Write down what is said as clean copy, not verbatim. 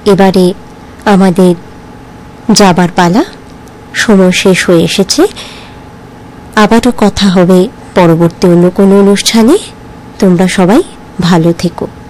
এবারে আমাদের যাবার পালা, সময় শেষ হয়ে এসেছে। আবারও কথা হবে পরবর্তী অন্য কোনো অনুষ্ঠানে। তোমরা সবাই ভালো থেকো।